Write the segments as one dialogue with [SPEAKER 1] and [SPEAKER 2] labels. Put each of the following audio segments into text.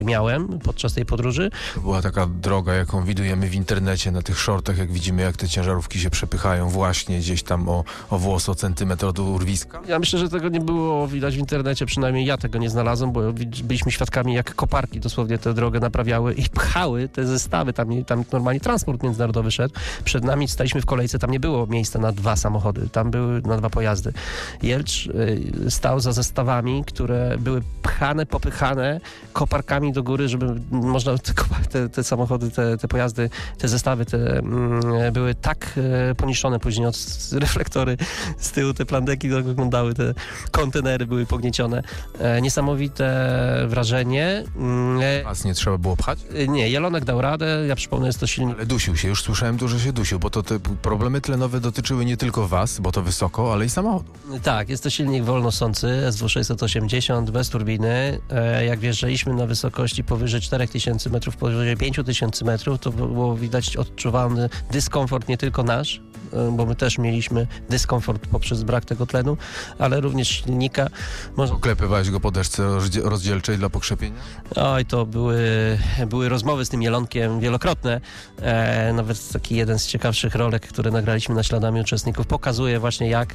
[SPEAKER 1] miałem podczas tej podróży.
[SPEAKER 2] To była taka droga, jaką widujemy w internecie, na tych shortach, jak widzimy, jak te ciężarówki się przepychają właśnie gdzieś tam o włos, o centymetr od urwiska.
[SPEAKER 1] Ja myślę, że tego nie było widać w internecie, przynajmniej ja tego nie znalazłem, bo byliśmy świadkami, jak koparki dosłownie tę drogę naprawiały i pchały te zestawy. Tam normalnie transport międzynarodowy szedł. Przed nami staliśmy w kolejce, tam nie było miejsca na 2 samochody, tam były na 2 pojazdy. Jelcz stał za zestawami, które były popychane koparkami do góry, żeby można te samochody, te pojazdy, te zestawy były tak poniszczone później od reflektory z tyłu, te plandeki wyglądały, te kontenery były pogniecione. Niesamowite wrażenie.
[SPEAKER 2] Was nie trzeba było pchać?
[SPEAKER 1] Nie, Jelonek dał radę, ja przypomnę, jest to silnik.
[SPEAKER 2] Ale dusił się, już słyszałem że się dusił, bo to te problemy tlenowe dotyczyły nie tylko was, bo to wysoko, ale i samochodu.
[SPEAKER 1] Tak, jest to silnik wolnosący SW 680 bez turbiny. Jak wjeżdżaliśmy na wysokości powyżej 4000 metrów, powyżej 5000 metrów, to było widać odczuwalny dyskomfort nie tylko nasz, bo my też mieliśmy dyskomfort poprzez brak tego tlenu, ale również silnika.
[SPEAKER 2] Oklepywałeś go po deszce rozdzielczej dla pokrzepienia?
[SPEAKER 1] Oj, to były rozmowy z tym Jelonkiem wielokrotne. Nawet taki jeden z ciekawszych rolek, które nagraliśmy na śladami uczestników, pokazuje właśnie, jak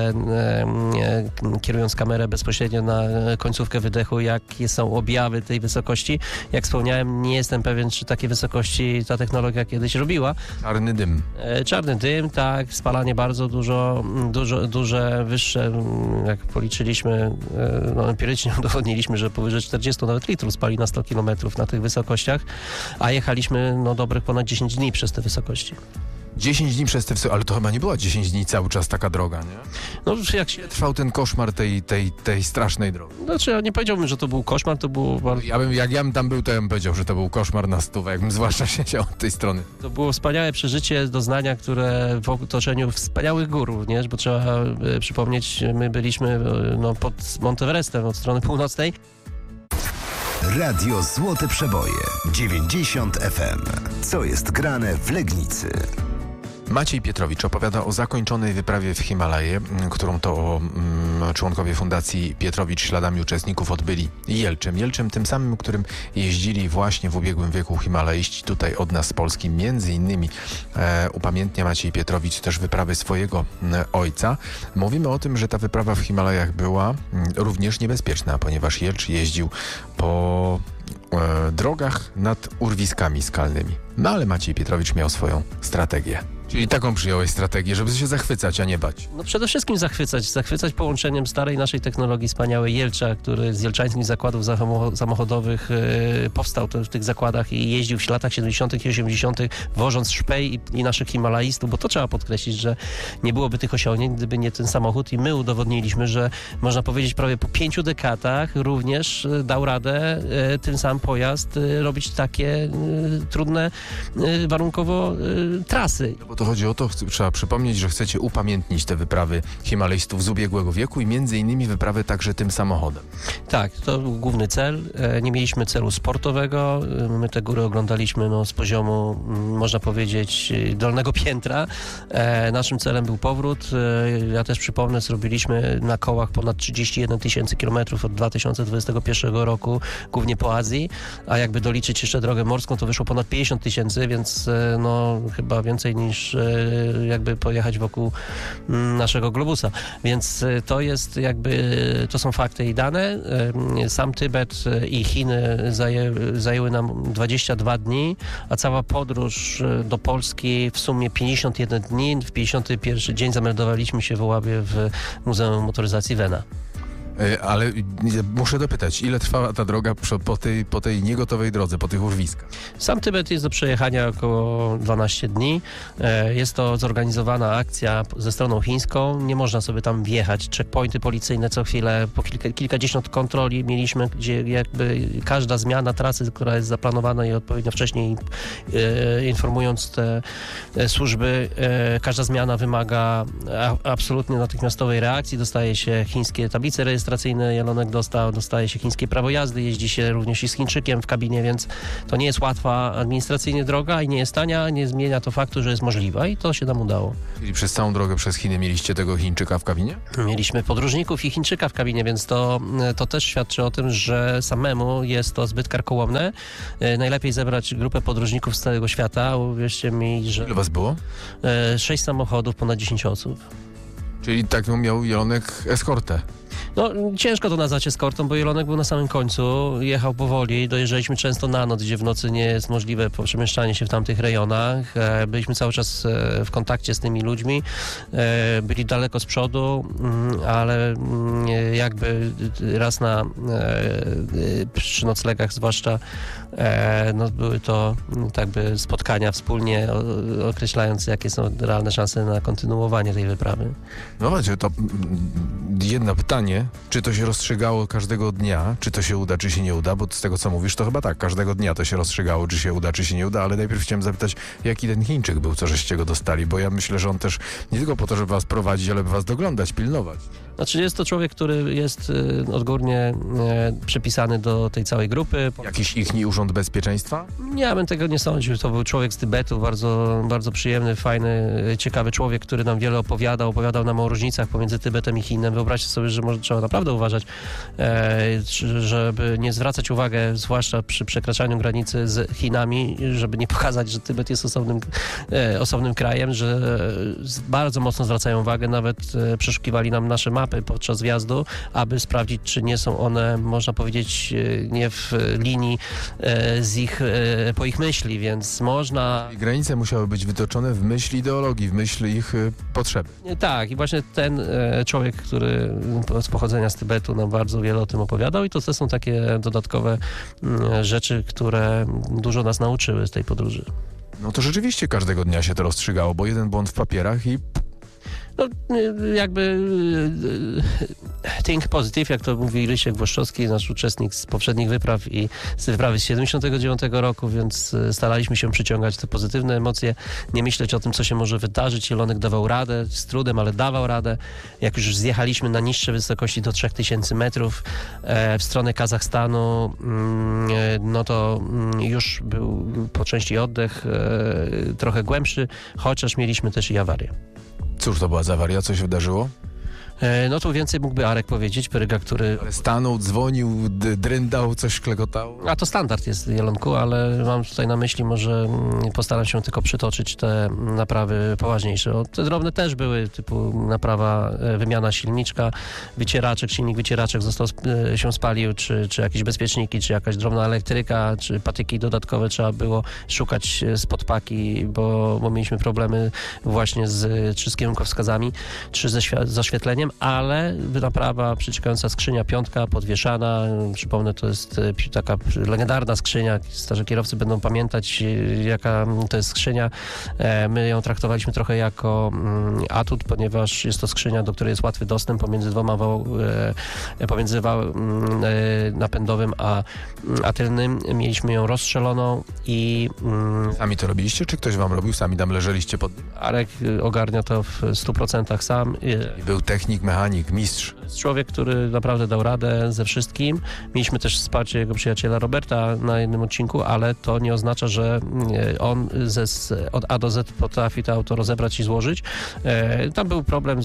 [SPEAKER 1] kierując kamerę bezpośrednio na końcówkę wydechu, jakie są objawy tej wysokości. Jak wspomniałem, nie jestem pewien, czy takie wysokości ta technologia kiedyś robiła. Czarny dym, tak, spalanie bardzo duże, wyższe, jak policzyliśmy, empirycznie udowodniliśmy, że powyżej 40 nawet litrów spali na 100 km na tych wysokościach, a jechaliśmy dobrych ponad 10 dni przez te wysokości.
[SPEAKER 2] 10 dni przez te wysokości, ale to chyba nie była 10 dni cały czas taka droga, nie?
[SPEAKER 1] No, jak się
[SPEAKER 2] trwał ten koszmar tej strasznej drogi?
[SPEAKER 1] Znaczy, ja nie powiedziałbym, że to był koszmar, to było bardzo...
[SPEAKER 2] Jak ja bym tam był, to ja bym powiedział, że to był koszmar na stówę, jakbym zwłaszcza siedział od tej strony.
[SPEAKER 1] To było wspaniałe przeżycie, doznania, które w otoczeniu wspaniałych gór również, bo trzeba przypomnieć, my byliśmy pod Monteverestem od strony północnej.
[SPEAKER 3] Radio Złote Przeboje 90 FM. Co jest grane w Legnicy?
[SPEAKER 2] Maciej Pietrowicz opowiada o zakończonej wyprawie w Himalaje, którą to członkowie Fundacji Pietrowicz śladami uczestników odbyli Jelczem, tym samym, którym jeździli właśnie w ubiegłym wieku himalaiści tutaj od nas z Polski. Między innymi upamiętnia Maciej Pietrowicz też wyprawy swojego ojca. Mówimy o tym, że ta wyprawa w Himalajach była również niebezpieczna, ponieważ Jelcz jeździł po drogach nad urwiskami skalnymi. No ale Maciej Pietrowicz miał swoją strategię. Czyli taką przyjąłeś strategię, żeby się zachwycać, a nie bać.
[SPEAKER 1] No przede wszystkim zachwycać połączeniem starej naszej technologii wspaniałej Jelcza, który z jelczańskich zakładów samochodowych powstał w tych zakładach i jeździł w latach 70. i 80. wożąc szpej i naszych himalaistów, bo to trzeba podkreślić, że nie byłoby tych osiągnięć, gdyby nie ten samochód i my udowodniliśmy, że można powiedzieć prawie po 5 dekadach również dał radę ten sam pojazd robić takie trudne warunkowo trasy.
[SPEAKER 2] No bo to chodzi o to, trzeba przypomnieć, że chcecie upamiętnić te wyprawy himalajstów z ubiegłego wieku i między innymi wyprawy także tym samochodem. Tak,
[SPEAKER 1] to był główny cel. Nie mieliśmy celu sportowego. My te góry oglądaliśmy z poziomu, można powiedzieć, dolnego piętra. Naszym celem był powrót. Ja też przypomnę, zrobiliśmy na kołach ponad 31 000 kilometrów od 2021 roku, głównie po Azji, a jakby doliczyć jeszcze drogę morską, to wyszło ponad 50 000, więc chyba więcej niż jakby pojechać wokół naszego globusa. Więc to są fakty i dane. Sam Tybet i Chiny zajęły nam 22 dni, a cała podróż do Polski w sumie 51 dni. W 51 dzień zameldowaliśmy się w Oławie w Muzeum Motoryzacji Wena.
[SPEAKER 2] Ale muszę dopytać, ile trwała ta droga po tej niegotowej drodze, po tych urwiskach?
[SPEAKER 1] Sam Tybet jest do przejechania około 12 dni. Jest to zorganizowana akcja ze stroną chińską. Nie można sobie tam wjechać. Checkpointy policyjne co chwilę, po kilkadziesiąt kontroli mieliśmy, gdzie jakby każda zmiana trasy, która jest zaplanowana i odpowiednio wcześniej informując te służby, każda zmiana wymaga absolutnie natychmiastowej reakcji. Dostaje się chińskie tablice rejestracyjne, rejestracyjny Jelonek dostaje się chińskie prawo jazdy, jeździ się również i z Chińczykiem w kabinie, więc to nie jest łatwa administracyjnie droga i nie jest tania, nie zmienia to faktu, że jest możliwa i to się nam udało.
[SPEAKER 2] Czyli przez całą drogę przez Chiny mieliście tego Chińczyka w kabinie?
[SPEAKER 1] Mieliśmy podróżników i Chińczyka w kabinie, więc to też świadczy o tym, że samemu jest to zbyt karkołomne. Najlepiej zebrać grupę podróżników z całego świata. Uwierzcie mi, że
[SPEAKER 2] Ile was było?
[SPEAKER 1] 6 samochodów, ponad 10 osób.
[SPEAKER 2] Czyli tak miał Jelonek eskortę.
[SPEAKER 1] No, ciężko to nazwać eskortą, bo Jelonek był na samym końcu, jechał powoli, dojeżdżaliśmy często na noc, gdzie w nocy nie jest możliwe przemieszczanie się w tamtych rejonach. Byliśmy cały czas w kontakcie z tymi ludźmi, byli daleko z przodu, ale jakby raz przy noclegach zwłaszcza, no, były to tak by spotkania wspólnie określając, jakie są realne szanse na kontynuowanie tej wyprawy.
[SPEAKER 2] No właśnie, to jedno pytanie, czy to się rozstrzygało każdego dnia, czy to się uda, czy się nie uda, bo z tego co mówisz, to chyba tak, każdego dnia to się rozstrzygało, czy się uda, czy się nie uda, ale najpierw chciałem zapytać, jaki ten Chińczyk był, co żeście go dostali, bo ja myślę, że on też nie tylko po to, żeby was prowadzić, ale by was doglądać, pilnować.
[SPEAKER 1] Znaczy jest to człowiek, który jest odgórnie przypisany do tej całej grupy.
[SPEAKER 2] Jakiś ichni urząd bezpieczeństwa?
[SPEAKER 1] Ja bym tego nie sądził. To był człowiek z Tybetu, bardzo, bardzo przyjemny, fajny, ciekawy człowiek, który nam wiele opowiadał nam o różnicach pomiędzy Tybetem i Chinem. Wyobraźcie sobie, że trzeba naprawdę uważać, żeby nie zwracać uwagi, zwłaszcza przy przekraczaniu granicy z Chinami, żeby nie pokazać, że Tybet jest osobnym krajem, że bardzo mocno zwracają uwagę, nawet przeszukiwali nam nasze mapy podczas wjazdu, aby sprawdzić, czy nie są one, można powiedzieć, nie w linii po ich myśli, więc można...
[SPEAKER 2] I granice musiały być wytoczone w myśl ideologii, w myśl ich potrzeby.
[SPEAKER 1] Tak, i właśnie ten człowiek, który z pochodzenia z Tybetu nam bardzo wiele o tym opowiadał i to są takie dodatkowe rzeczy, które dużo nas nauczyły z tej podróży.
[SPEAKER 2] No to rzeczywiście każdego dnia się to rozstrzygało, bo jeden błąd w papierach i...
[SPEAKER 1] No, jakby think positive, jak to mówi Rysiek Włoszczowski, nasz uczestnik z poprzednich wypraw i z wyprawy z 79 roku, więc staraliśmy się przyciągać te pozytywne emocje, nie myśleć o tym, co się może wydarzyć. Jelonek dawał radę, z trudem, ale dawał radę. Jak już zjechaliśmy na niższe wysokości do 3000 metrów w stronę Kazachstanu, no to już był po części oddech trochę głębszy, chociaż mieliśmy też i awarię.
[SPEAKER 2] Cóż to była za awaria? Co się wydarzyło?
[SPEAKER 1] No tu więcej mógłby Arek powiedzieć, Peryga, który...
[SPEAKER 2] Stanął, dzwonił, dryndał, coś klekotało.
[SPEAKER 1] A to standard jest w Jelonku, ale mam tutaj na myśli, może postaram się tylko przytoczyć te naprawy poważniejsze. Te drobne też były, typu naprawa, wymiana silniczka, silnik wycieraczek się spalił, czy jakieś bezpieczniki, czy jakaś drobna elektryka, czy patyki dodatkowe trzeba było szukać spod paki, bo mieliśmy problemy właśnie z kierunkowskazami, czy z oświetleniem, ale naprawa, przeciekająca skrzynia piątka, podwieszana. Przypomnę, to jest taka legendarna skrzynia. Starzy kierowcy będą pamiętać, jaka to jest skrzynia. My ją traktowaliśmy trochę jako atut, ponieważ jest to skrzynia, do której jest łatwy dostęp pomiędzy pomiędzy wałem napędowym a tylnym. Mieliśmy ją rozstrzeloną i...
[SPEAKER 2] Sami to robiliście, czy ktoś wam robił? Sami tam leżeliście pod...
[SPEAKER 1] Arek ogarnia to w 100% sam.
[SPEAKER 2] I był technik, mechanik, mistrz.
[SPEAKER 1] Człowiek, który naprawdę dał radę ze wszystkim. Mieliśmy też wsparcie jego przyjaciela Roberta na jednym odcinku, ale to nie oznacza, że on od A do Z potrafi to auto rozebrać i złożyć. Tam był problem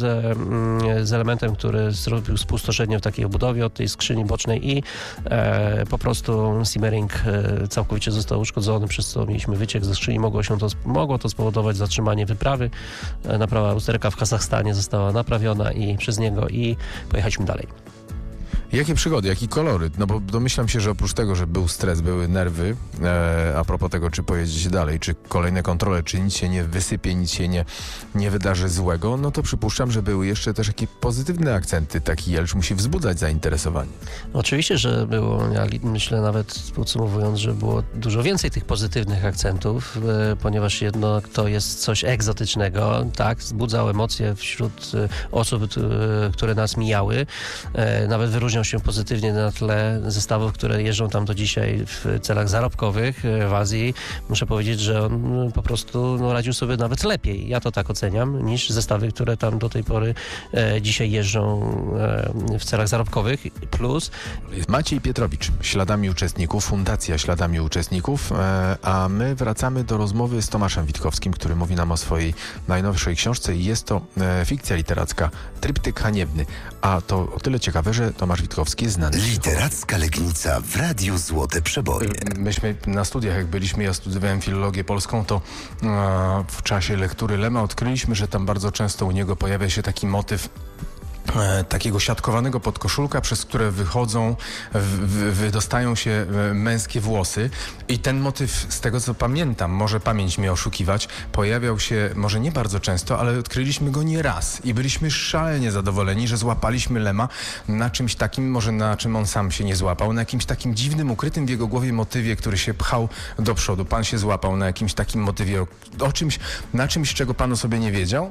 [SPEAKER 1] z elementem, który zrobił spustoszenie w takiej obudowie od tej skrzyni bocznej i po prostu Simmering całkowicie został uszkodzony, przez co mieliśmy wyciek ze skrzyni. Mogło to spowodować zatrzymanie wyprawy. Naprawa usterka w Kazachstanie została naprawiona i przez niego i pojechaliśmy dalej.
[SPEAKER 2] Jakie przygody, jaki koloryt? No bo domyślam się, że oprócz tego, że był stres, były nerwy, a propos tego, czy pojedziecie dalej, czy kolejne kontrole, czy nic się nie wysypie, nic się nie wydarzy złego, no to przypuszczam, że były jeszcze też jakieś pozytywne akcenty. Taki Jelcz musi wzbudzać zainteresowanie.
[SPEAKER 1] Oczywiście, że było, ja myślę nawet podsumowując, że było dużo więcej tych pozytywnych akcentów, ponieważ jednak to jest coś egzotycznego, tak, wzbudzał emocje wśród osób, które nas mijały. Nawet wyróżniał się pozytywnie na tle zestawów, które jeżdżą tam do dzisiaj w celach zarobkowych w Azji. Muszę powiedzieć, że on po prostu radził sobie nawet lepiej. Ja to tak oceniam, niż zestawy, które tam do tej pory dzisiaj jeżdżą w celach zarobkowych. Plus
[SPEAKER 2] Maciej Pietrowicz, Śladami Uczestników, Fundacja Śladami Uczestników, a my wracamy do rozmowy z Tomaszem Witkowskim, który mówi nam o swojej najnowszej książce i jest to fikcja literacka Tryptyk haniebny. A to o tyle ciekawe, że Tomasz Witkowski jest znany.
[SPEAKER 3] Literacka Legnica w Radiu Złote Przeboje.
[SPEAKER 2] Myśmy na studiach, jak byliśmy, ja studiowałem filologię polską, to w czasie lektury Lema odkryliśmy, że tam bardzo często u niego pojawia się taki motyw takiego siatkowanego podkoszulka, przez które wydostają się męskie włosy i ten motyw, z tego co pamiętam, może pamięć mnie oszukiwać, pojawiał się może nie bardzo często, ale odkryliśmy go nie raz i byliśmy szalenie zadowoleni, że złapaliśmy Lema na czymś takim, może na czym on sam się nie złapał, na jakimś takim dziwnym, ukrytym w jego głowie motywie, który się pchał do przodu. Pan się złapał na jakimś takim motywie, na czymś, czego pan o sobie nie wiedział?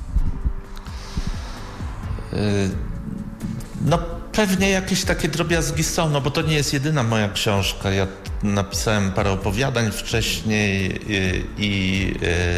[SPEAKER 4] No pewnie jakieś takie drobiazgi są, no bo to nie jest jedyna moja książka. Ja napisałem parę opowiadań wcześniej i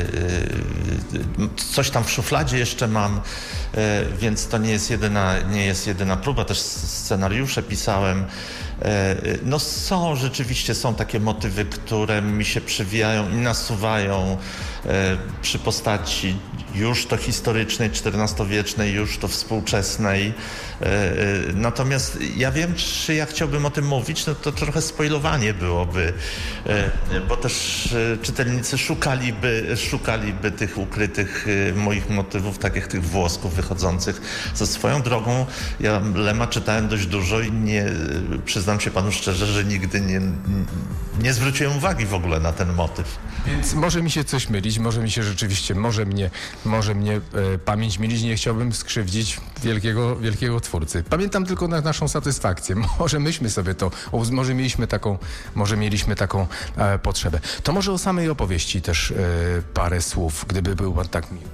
[SPEAKER 4] coś tam w szufladzie jeszcze mam, więc to nie jest jedyna próba. Też scenariusze pisałem. No rzeczywiście są takie motywy, które mi się przywijają i nasuwają przy postaci już to historycznej, XIV-wiecznej, już to współczesnej. Natomiast ja wiem, czy ja chciałbym o tym mówić, no to trochę spoilowanie byłoby, bo też czytelnicy szukaliby tych ukrytych moich motywów, takich tych włosków wychodzących. Ze swoją drogą ja Lema czytałem dość dużo i przyznam się panu szczerze, że nigdy nie zwróciłem uwagi w ogóle na ten motyw.
[SPEAKER 2] Więc może mi się coś mylić, może mi się rzeczywiście, może mnie pamięć mylić, nie chciałbym skrzywdzić wielkiego twórcy. Pamiętam tylko na naszą satysfakcję. Może myśmy sobie może mieliśmy taką potrzebę. To może o samej opowieści też parę słów, gdyby był pan tak miły.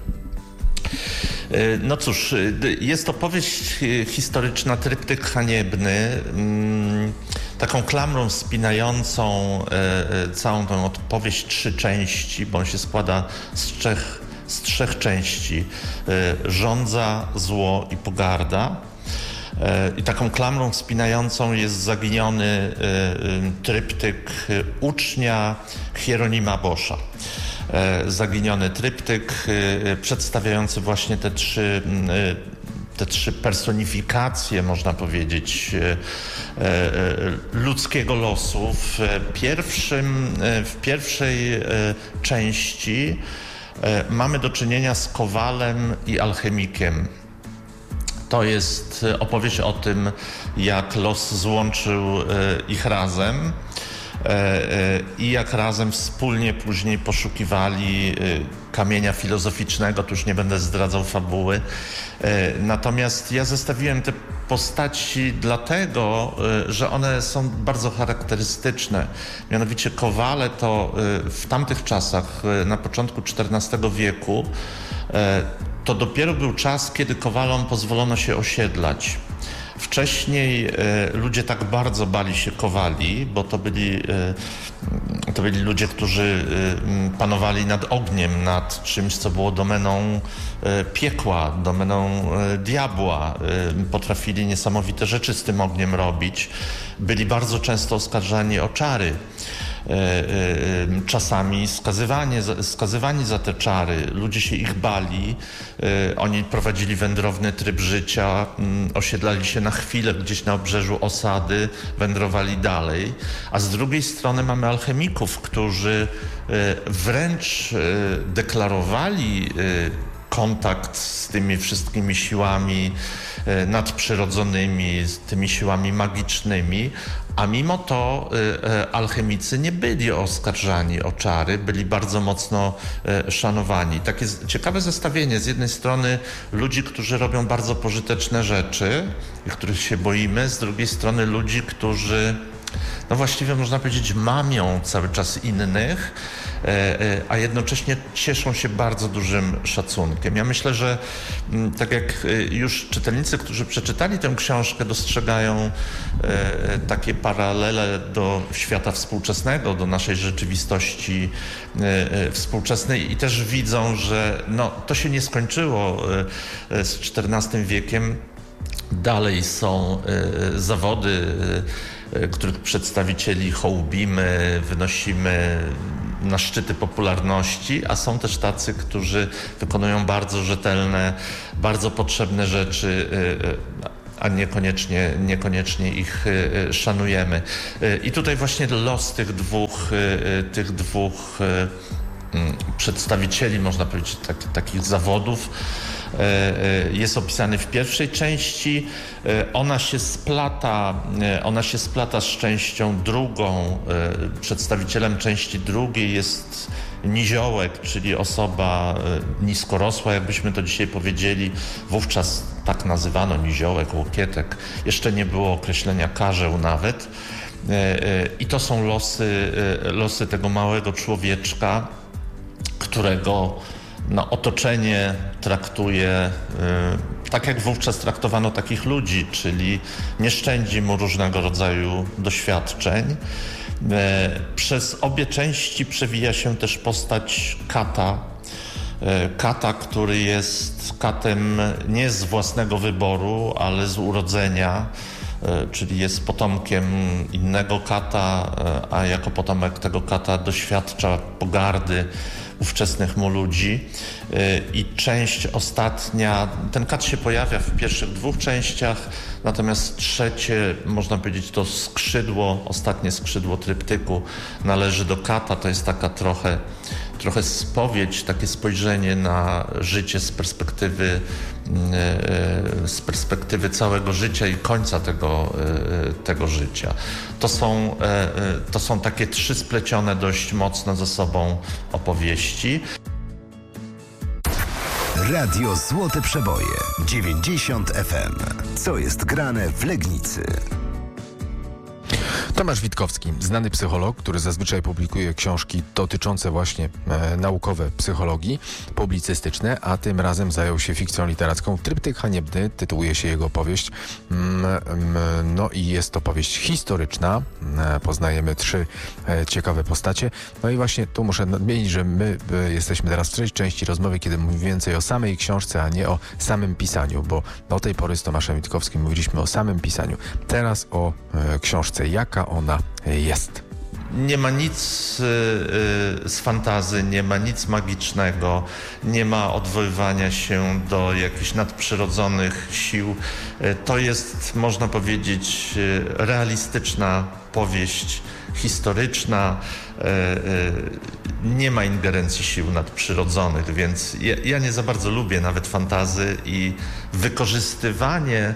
[SPEAKER 4] No cóż, jest to powieść historyczna, Tryptyk haniebny, taką klamrą spinającą całą tę opowieść 3 części, bo on się składa z trzech części. Żądza, zło i pogarda. I taką klamrą wspinającą jest zaginiony tryptyk ucznia Hieronima Boscha. Zaginiony tryptyk przedstawiający właśnie te trzy personifikacje, można powiedzieć, ludzkiego losu. W pierwszej części mamy do czynienia z kowalem i alchemikiem. To jest opowieść o tym, jak los złączył ich razem i jak razem wspólnie później poszukiwali kamienia filozoficznego. Tu już nie będę zdradzał fabuły. Natomiast ja zestawiłem te postaci dlatego, że one są bardzo charakterystyczne. Mianowicie kowale to w tamtych czasach, na początku XIV wieku, to dopiero był czas, kiedy kowalom pozwolono się osiedlać. Wcześniej ludzie tak bardzo bali się kowali, bo to byli ludzie, którzy panowali nad ogniem, nad czymś, co było domeną piekła, domeną diabła. Potrafili niesamowite rzeczy z tym ogniem robić. Byli bardzo często oskarżani o czary. Czasami skazywani za te czary. Ludzie się ich bali, oni prowadzili wędrowny tryb życia, osiedlali się na chwilę gdzieś na obrzeżu osady, wędrowali dalej. A z drugiej strony mamy alchemików, którzy wręcz deklarowali kontakt z tymi wszystkimi siłami nadprzyrodzonymi, z tymi siłami magicznymi, a mimo to alchemicy nie byli oskarżani o czary, byli bardzo mocno szanowani. Takie ciekawe zestawienie. Z jednej strony ludzi, którzy robią bardzo pożyteczne rzeczy i których się boimy, z drugiej strony ludzi, którzy no właściwie można powiedzieć mamią cały czas innych, a jednocześnie cieszą się bardzo dużym szacunkiem. Ja myślę, że tak jak już czytelnicy, którzy przeczytali tę książkę, dostrzegają takie paralele do świata współczesnego, do naszej rzeczywistości współczesnej i też widzą, że no, to się nie skończyło z XIV wiekiem. Dalej są zawody, których przedstawicieli hołbimy, wynosimy na szczyty popularności, a są też tacy, którzy wykonują bardzo rzetelne, bardzo potrzebne rzeczy, a niekoniecznie ich szanujemy. I tutaj właśnie los tych dwóch przedstawicieli, można powiedzieć, takich zawodów jest opisany w pierwszej części. Ona się splata z częścią drugą. Przedstawicielem części drugiej jest niziołek, czyli osoba niskorosła, jakbyśmy to dzisiaj powiedzieli. Wówczas tak nazywano niziołek, łokietek. Jeszcze nie było określenia karzeł nawet. I to są losy tego małego człowieczka, którego otoczenie traktuje tak, jak wówczas traktowano takich ludzi, czyli nie szczędzi mu różnego rodzaju doświadczeń. Przez obie części przewija się też postać Kata. Kata, który jest katem nie z własnego wyboru, ale z urodzenia, czyli jest potomkiem innego kata, a jako potomek tego kata doświadcza pogardy ówczesnych mu ludzi. I część ostatnia, ten kat się pojawia w pierwszych dwóch częściach, natomiast trzecie, można powiedzieć, to skrzydło, ostatnie skrzydło tryptyku należy do Kata. To jest taka trochę spowiedź, takie spojrzenie na życie z perspektywy całego życia i końca tego życia. To są takie trzy splecione dość mocno ze sobą opowieści.
[SPEAKER 3] Radio Złote Przeboje 90 FM. Co jest grane w Legnicy?
[SPEAKER 2] Tomasz Witkowski, znany psycholog, który zazwyczaj publikuje książki dotyczące właśnie naukowe psychologii, publicystyczne, a tym razem zajął się fikcją literacką. Tryptyk haniebny tytułuje się jego powieść. No i jest to powieść historyczna. Poznajemy trzy ciekawe postacie. No i właśnie tu muszę nadmienić, że my jesteśmy teraz w trzeciej części rozmowy, kiedy mówimy więcej o samej książce, a nie o samym pisaniu, bo do tej pory z Tomaszem Witkowskim mówiliśmy o samym pisaniu. Teraz o książce. Jaka ona jest?
[SPEAKER 4] Nie ma nic z fantasy, nie ma nic magicznego, nie ma odwoływania się do jakichś nadprzyrodzonych sił. To jest, można powiedzieć, realistyczna powieść historyczna. Nie ma ingerencji sił nadprzyrodzonych, więc ja nie za bardzo lubię nawet fantasy i wykorzystywanie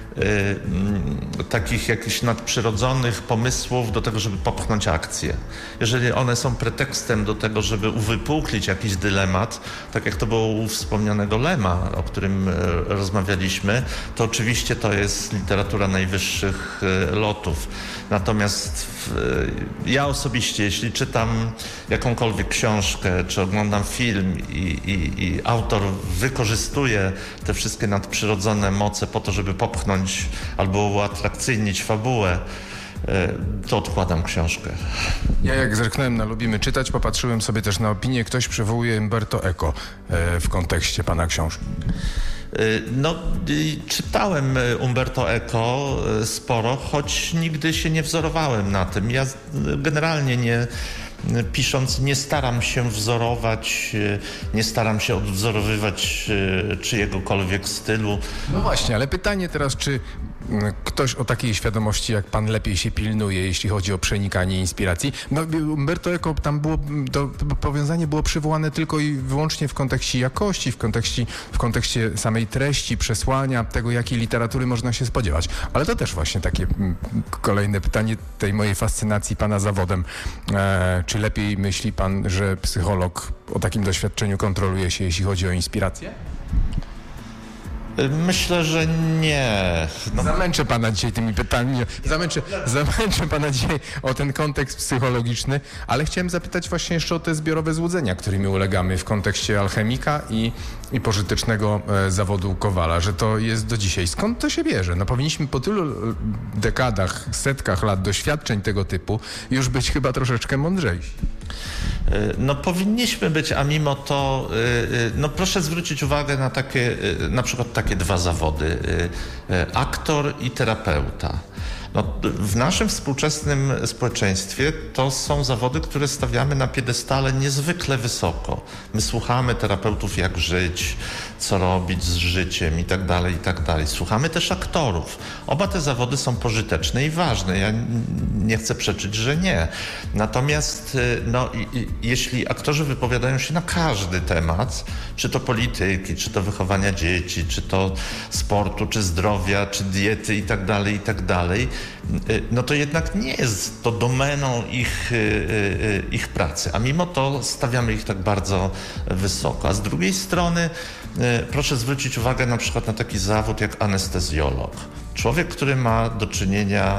[SPEAKER 4] takich jakichś nadprzyrodzonych pomysłów do tego, żeby popchnąć akcję. Jeżeli one są pretekstem do tego, żeby uwypuklić jakiś dylemat, tak jak to było u wspomnianego Lema, o którym rozmawialiśmy, to oczywiście to jest literatura najwyższych lotów. Natomiast ja osobiście, jeśli czytam jakąkolwiek książkę, czy oglądam film i autor wykorzystuje te wszystkie nadprzyrodzone moce po to, żeby popchnąć albo uatrakcyjnić fabułę, to odkładam książkę.
[SPEAKER 2] Ja jak zerknąłem na Lubimy Czytać, popatrzyłem sobie też na opinię. Ktoś przywołuje Umberto Eco w kontekście pana książki.
[SPEAKER 4] No, czytałem Umberto Eco sporo, choć nigdy się nie wzorowałem na tym. Ja generalnie pisząc, nie staram się wzorować, nie staram się odwzorowywać czyjegokolwiek stylu.
[SPEAKER 2] No właśnie, ale pytanie teraz, czy ktoś o takiej świadomości jak pan lepiej się pilnuje, jeśli chodzi o przenikanie inspiracji? No, Umberto Eco, tam było, to powiązanie było przywołane tylko i wyłącznie w kontekście jakości, w kontekście samej treści, przesłania, tego, jakiej literatury można się spodziewać. Ale to też właśnie takie kolejne pytanie tej mojej fascynacji pana zawodem. Czy lepiej myśli pan, że psycholog o takim doświadczeniu kontroluje się, jeśli chodzi o inspirację?
[SPEAKER 4] Myślę, że nie.
[SPEAKER 2] Zamęczę pana dzisiaj tymi pytaniami. Zamęczę pana dzisiaj o ten kontekst psychologiczny, ale chciałem zapytać właśnie jeszcze o te zbiorowe złudzenia, którymi ulegamy w kontekście alchemika i pożytecznego zawodu kowala, że to jest do dzisiaj. Skąd to się bierze? No powinniśmy po tylu dekadach, setkach lat doświadczeń tego typu już być chyba troszeczkę mądrzejsi.
[SPEAKER 4] No powinniśmy być, a mimo to no proszę zwrócić uwagę na takie, na przykład takie dwa zawody, aktor i terapeuta. No, w naszym współczesnym społeczeństwie to są zawody, które stawiamy na piedestale niezwykle wysoko. My słuchamy terapeutów, jak żyć, co robić z życiem i tak dalej, i tak dalej. Słuchamy też aktorów. Oba te zawody są pożyteczne i ważne. Ja nie chcę przeczyć, że nie. Natomiast no, jeśli aktorzy wypowiadają się na każdy temat, czy to polityki, czy to wychowania dzieci, czy to sportu, czy zdrowia, czy diety i tak dalej, no to jednak nie jest to domeną ich pracy, a mimo to stawiamy ich tak bardzo wysoko. A z drugiej strony proszę zwrócić uwagę na przykład na taki zawód jak anestezjolog. Człowiek, który ma do czynienia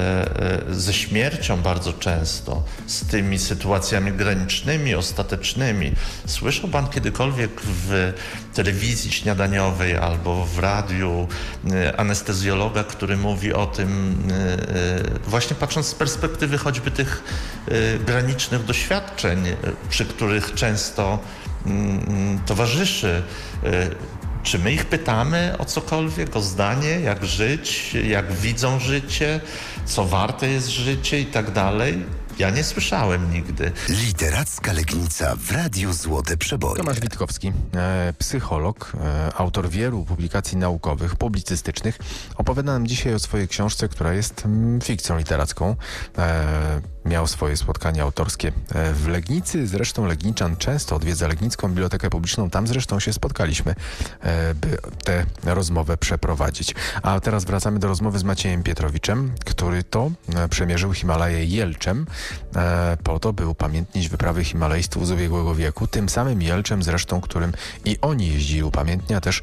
[SPEAKER 4] ze śmiercią bardzo często, z tymi sytuacjami granicznymi, ostatecznymi. Słyszał pan kiedykolwiek w telewizji śniadaniowej albo w radiu anestezjologa, który mówi o tym, właśnie patrząc z perspektywy choćby tych granicznych doświadczeń, przy których często towarzyszy. Czy my ich pytamy o cokolwiek, o zdanie, jak żyć, jak widzą życie, co warte jest życie i tak dalej? Ja nie słyszałem nigdy.
[SPEAKER 3] Literacka Legnica w Radiu Złote Przeboje.
[SPEAKER 2] Tomasz Witkowski, psycholog, autor wielu publikacji naukowych, publicystycznych, opowiada nam dzisiaj o swojej książce, która jest fikcją literacką. Miał swoje spotkania autorskie w Legnicy. Zresztą Legniczan często odwiedza Legnicką Bibliotekę Publiczną. Tam zresztą się spotkaliśmy, by tę rozmowę przeprowadzić. A teraz wracamy do rozmowy z Maciejem Pietrowiczem, który to przemierzył Himalaję Jelczem po to, by upamiętnić wyprawy himalajstów z ubiegłego wieku. Tym samym Jelczem zresztą, którym i oni jeździli, upamiętnia też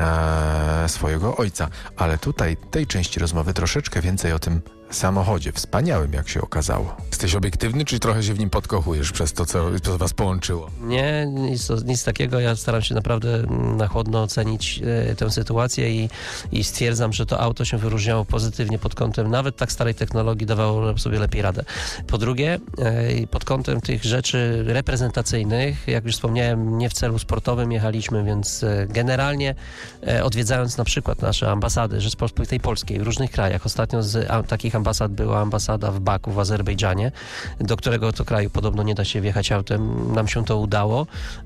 [SPEAKER 2] swojego ojca. Ale tutaj, tej części rozmowy troszeczkę więcej o tym samochodzie. Wspaniałym, jak się okazało. Jesteś obiektywny, czy trochę się w nim podkochujesz przez to, co was połączyło?
[SPEAKER 1] Nie, nic takiego. Ja staram się naprawdę na chłodno ocenić tę sytuację i stwierdzam, że to auto się wyróżniało pozytywnie pod kątem nawet tak starej technologii, dawało sobie lepiej radę. Po drugie, pod kątem tych rzeczy reprezentacyjnych, jak już wspomniałem, nie w celu sportowym jechaliśmy, więc generalnie odwiedzając na przykład nasze ambasady Rzeczypospolitej Polskiej w różnych krajach. Ostatnio z takich ambasad była ambasada w Baku w Azerbejdżanie, do którego to kraju podobno nie da się wjechać autem. Nam się to udało,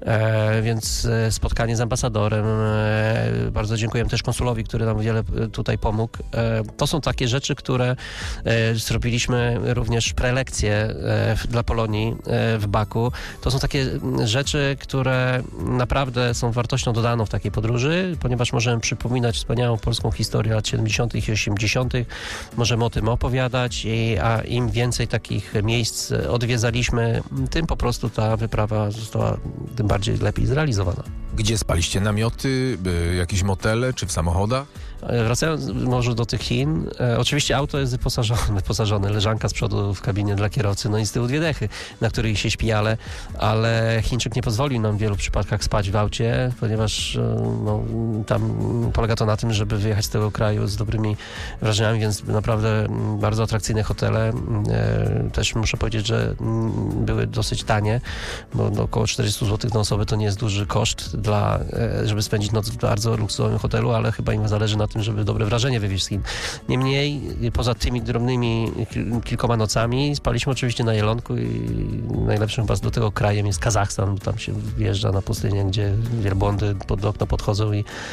[SPEAKER 1] więc spotkanie z ambasadorem. Bardzo dziękujemy też konsulowi, który nam wiele tutaj pomógł. To są takie rzeczy, które zrobiliśmy również prelekcje dla Polonii w Baku. To są takie rzeczy, które naprawdę są wartością dodaną w takiej podróży, ponieważ możemy przypominać wspaniałą polską historię lat 70. i 80. Możemy o tym opowiadać, a im więcej takich miejsc odwiedzaliśmy, tym po prostu ta wyprawa została tym bardziej lepiej zrealizowana.
[SPEAKER 2] Gdzie spaliście? Namioty, jakieś motele, czy w samochodach?
[SPEAKER 1] Wracając może do tych Chin, oczywiście auto jest wyposażone, leżanka z przodu w kabinie dla kierowcy, no i z tyłu 2 dechy, na których się śpi, ale Chińczyk nie pozwolił nam w wielu przypadkach spać w aucie, ponieważ no, tam polega to na tym, żeby wyjechać z tego kraju z dobrymi wrażeniami, więc naprawdę bardzo atrakcyjne hotele. Też muszę powiedzieć, że były dosyć tanie, bo około 400 zł na osobę to nie jest duży koszt, żeby spędzić noc w bardzo luksusowym hotelu, ale chyba im zależy na tym, żeby dobre wrażenie wywieźć z Chin. Niemniej, poza tymi drobnymi kilkoma nocami, spaliśmy oczywiście na Jelonku i najlepszym chyba do tego krajem jest Kazachstan, bo tam się wjeżdża na pustynię, gdzie wielbłądy pod okno podchodzą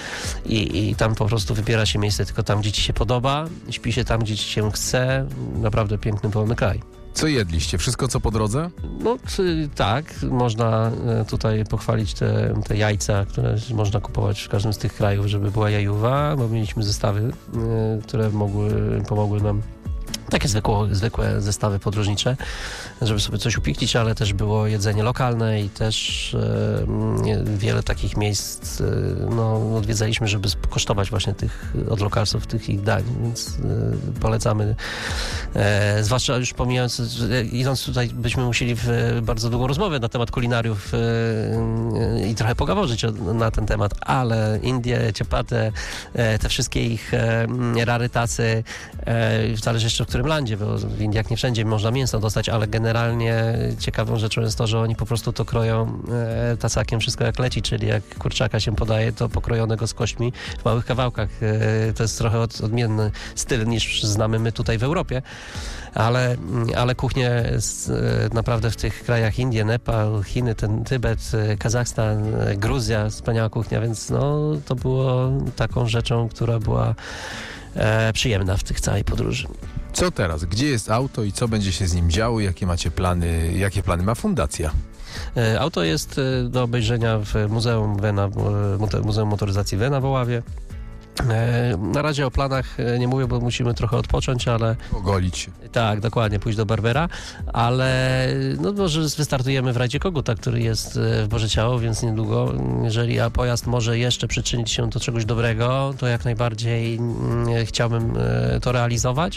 [SPEAKER 1] i tam po prostu wybiera się miejsce tylko tam, gdzie ci się podoba, śpi się tam, gdzie ci się chce. Naprawdę piękny, wolny kraj.
[SPEAKER 2] Co jedliście? Wszystko, co po drodze?
[SPEAKER 1] No tak, można tutaj pochwalić te jajca, które można kupować w każdym z tych krajów, żeby była jajówa, bo mieliśmy zestawy, które pomogły nam Takie zwykłe zestawy podróżnicze, żeby sobie coś upiknić, ale też było jedzenie lokalne i też wiele takich miejsc odwiedzaliśmy, żeby kosztować właśnie od lokalsów tych ich dań, więc polecamy. Zwłaszcza już pomijając, idąc tutaj, byśmy musieli w bardzo długą rozmowę na temat kulinariów i trochę pogaworzyć na ten temat, ale Indie, ciapatę, te wszystkie ich rarytasy, zależy jeszcze w którym landzie, bo w Indiach nie wszędzie można mięso dostać, ale generalnie ciekawą rzeczą jest to, że oni po prostu to kroją tasakiem wszystko jak leci, czyli jak kurczaka się podaje, to pokrojone go z kośćmi w małych kawałkach. To jest trochę odmienny styl niż znamy my tutaj w Europie, ale kuchnie naprawdę w tych krajach Indie, Nepal, Chiny, Tybet, Kazachstan, Gruzja, wspaniała kuchnia, więc to było taką rzeczą, która była przyjemna w tych całej podróży.
[SPEAKER 2] Co teraz? Gdzie jest auto i co będzie się z nim działo? Jakie macie plany? Jakie plany ma fundacja?
[SPEAKER 1] Auto jest do obejrzenia w Muzeum Motoryzacji Wena w Oławie. Na razie o planach nie mówię, bo musimy trochę odpocząć, ale...
[SPEAKER 2] Ogolić się.
[SPEAKER 1] Tak, dokładnie, pójść do barbera, ale może wystartujemy w rajdzie Koguta, który jest w Boże Ciało, więc niedługo, jeżeli pojazd może jeszcze przyczynić się do czegoś dobrego, to jak najbardziej chciałbym to realizować,